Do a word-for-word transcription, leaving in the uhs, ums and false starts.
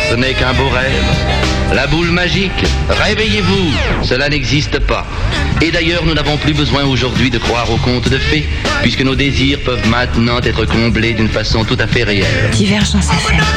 ce n'est qu'un beau rêve. La boule magique, réveillez-vous, cela n'existe pas. Et d'ailleurs, nous n'avons plus besoin aujourd'hui de croire aux contes de fées, puisque nos désirs peuvent maintenant être comblés d'une façon tout à fait réelle. Divergence F M.